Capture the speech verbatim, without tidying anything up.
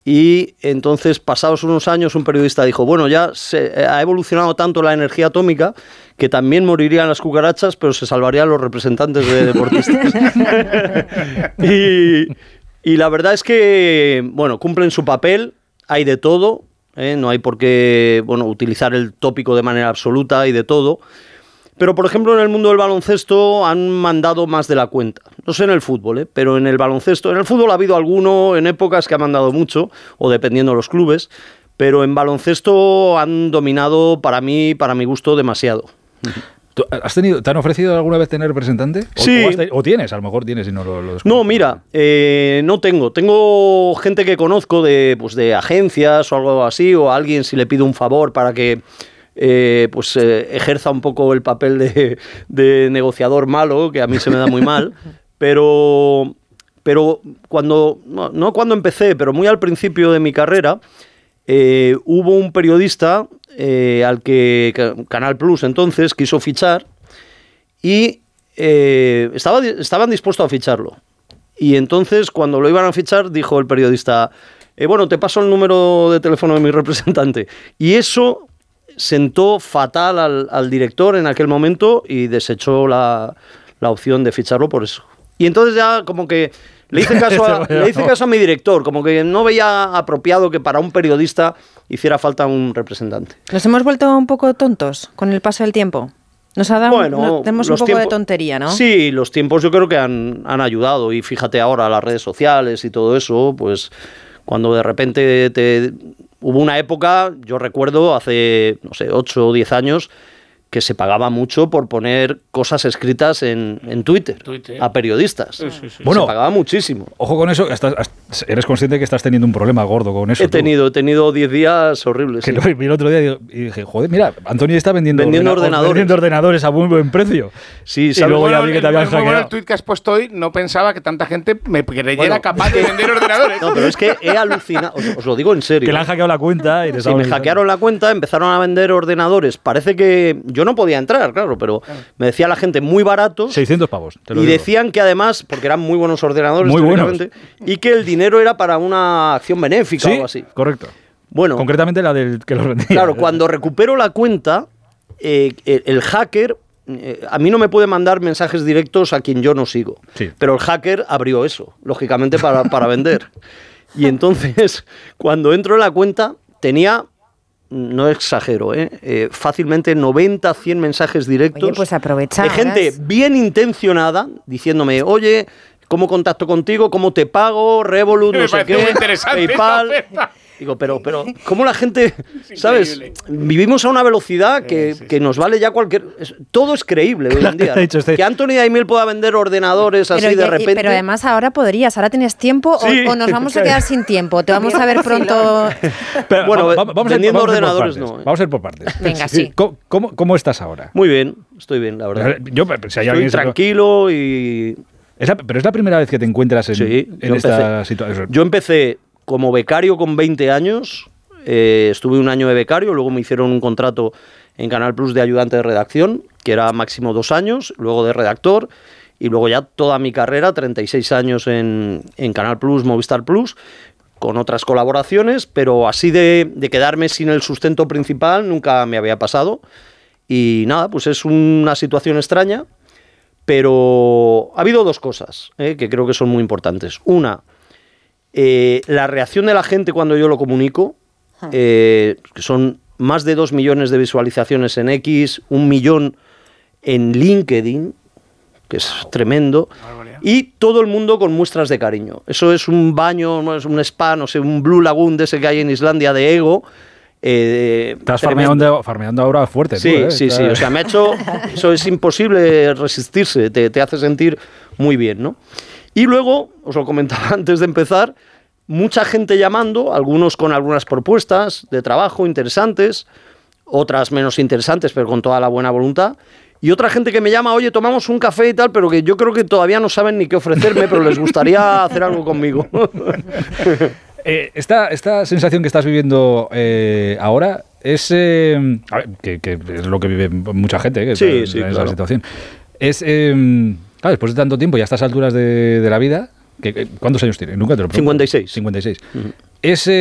Y entonces, pasados unos años, un periodista dijo, bueno, ya se ha evolucionado tanto la energía atómica que también morirían las cucarachas, pero se salvarían los representantes de deportistas. y, y la verdad es que, bueno, cumplen su papel, hay de todo, ¿eh? No hay por qué, bueno, utilizar el tópico de manera absoluta, hay de todo. Pero, por ejemplo, en el mundo del baloncesto han mandado más de la cuenta. No sé en el fútbol, ¿eh? Pero en el baloncesto... En el fútbol ha habido alguno en épocas que ha mandado mucho, o dependiendo de los clubes, pero en baloncesto han dominado, para mí, para mi gusto, demasiado. ¿Tú has tenido, ¿Te han ofrecido alguna vez tener representante? ¿O, sí. O, has, o tienes, a lo mejor tienes y no lo, lo No, mira, eh, no tengo. Tengo gente que conozco de, pues, de agencias o algo así, o a alguien si le pido un favor para que... Eh, pues eh, ejerza un poco el papel de, de negociador malo, que a mí se me da muy mal, pero, pero cuando, no, no cuando empecé, pero muy al principio de mi carrera, eh, hubo un periodista eh, al que Canal Plus entonces quiso fichar y eh, estaba, estaban dispuestos a ficharlo. Y entonces, cuando lo iban a fichar, dijo el periodista, eh, bueno, te paso el número de teléfono de mi representante. Y eso... sentó fatal al, al director en aquel momento y desechó la, la opción de ficharlo por eso. Y entonces ya como que le hice caso a, le hice caso a mi director, como que no veía apropiado que para un periodista hiciera falta un representante. ¿Nos hemos vuelto un poco tontos con el paso del tiempo? Nos ha dado bueno, no, tenemos un poco tiempos, de tontería, ¿no? Sí, los tiempos yo creo que han, han ayudado. Y fíjate ahora las redes sociales y todo eso, pues cuando de repente te... Hubo una época, yo recuerdo, hace, no sé, ocho o diez años, que se pagaba mucho por poner cosas escritas en, en Twitter, Twitter a periodistas. Sí, sí, sí. Bueno, se pagaba muchísimo. Ojo con eso, estás, eres consciente que estás teniendo un problema gordo con eso. He tenido, he tenido diez días horribles. Que sí. lo vi el otro día y dije, joder, mira, Antonio está vendiendo, vendiendo ordena ordenadores. vendiendo ordenadores a muy buen precio. Sí, sí. Y luego bueno, ya vi que te habían hackeado. Bueno, el tuit que has puesto hoy, no pensaba que tanta gente me creyera bueno, capaz de vender ordenadores. No, pero es que he alucinado, os, os lo digo en serio. Que le han hackeado la cuenta. Y sí, me hackearon la cuenta, empezaron a vender ordenadores. Parece que yo no podía entrar, claro. Claro, pero me decía la gente muy baratos. seiscientos pavos. Te lo y digo. Decían que además, porque eran muy buenos ordenadores, muy buenos. Y que el dinero era para una acción benéfica ¿Sí? o algo así. Correcto. Bueno, concretamente la del que los vendía. Claro, cuando recupero la cuenta, eh, el, el hacker, eh, a mí no me puede mandar mensajes directos a quien yo no sigo. Sí. Pero el hacker abrió eso, lógicamente, para, para vender. Y entonces, cuando entro en la cuenta, tenía... No exagero, ¿eh? Eh, fácilmente noventa, cien mensajes directos. Oye, pues aprovecha. De gente bien intencionada, diciéndome, oye, ¿cómo contacto contigo? ¿Cómo te pago? Revolut, no sé qué, PayPal. Digo, pero, pero, ¿cómo la gente, sabes? Vivimos a una velocidad que, sí, sí, sí. que nos vale ya cualquier... Todo es creíble hoy en día. ¿No? Este... Que Anthony Daimiel pueda vender ordenadores pero así ya, de repente... Pero además ahora podrías, ahora tienes tiempo sí. o, o nos vamos a quedar sin tiempo. Te vamos a ver pronto... Pero, bueno, vamos, vamos vendiendo a ir, vamos ordenadores no. ¿eh? Vamos a ir por partes. Venga, sí. ¿Cómo, cómo, ¿Cómo estás ahora? Muy bien, estoy bien, la verdad. Yo, si hay estoy tranquilo se... y... Es la, pero es la primera vez que te encuentras en, sí, en esta situación. Yo empecé como becario con veinte años... Eh, estuve un año de becario, luego me hicieron un contrato en Canal Plus de ayudante de redacción, que era máximo dos años, luego de redactor, y luego ya toda mi carrera, treinta y seis años en, en Canal Plus, Movistar Plus, con otras colaboraciones, pero así de, de quedarme sin el sustento principal nunca me había pasado. Y nada, pues es una situación extraña, pero ha habido dos cosas eh, que creo que son muy importantes. Una, eh, la reacción de la gente cuando yo lo comunico, Eh, que son más de dos millones de visualizaciones en X, un millón en LinkedIn, que es wow. tremendo, y todo el mundo con muestras de cariño. Eso es un baño, es un spa, no sé, un Blue Lagoon de ese que hay en Islandia de ego. Eh, Estás farmeando, farmeando ahora fuerte. Sí, tú, ¿eh? sí, sí. O sea, me ha hecho... Eso es imposible resistirse, te, te hace sentir muy bien, ¿no? Y luego, os lo comentaba antes de empezar, mucha gente llamando, algunos con algunas propuestas de trabajo interesantes, otras menos interesantes, pero con toda la buena voluntad, y otra gente que me llama, oye, tomamos un café y tal, pero que yo creo que todavía no saben ni qué ofrecerme, pero les gustaría hacer algo conmigo. eh, esta, esta sensación que estás viviendo eh, ahora es, eh, a ver, que, que es lo que vive mucha gente, que sí, está sí, en esa claro. situación. Es, eh, claro, después de tanto tiempo y a estas alturas de, de la vida... ¿Cuántos años tiene? Nunca te lo pregunto. cincuenta y seis. cincuenta y seis. Uh-huh. Ese